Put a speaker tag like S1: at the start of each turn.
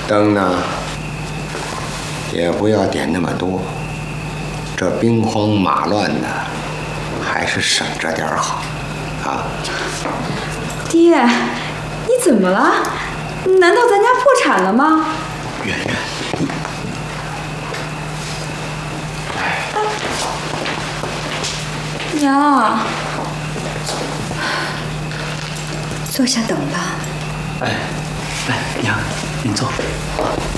S1: 灯呢，也不要点那么多，这兵荒马乱的，还是省着点好，啊。
S2: 爹，你怎么了？难道咱家破产了吗？
S3: 圆圆，
S2: 娘，坐下等吧。
S3: 哎，来，娘，您坐。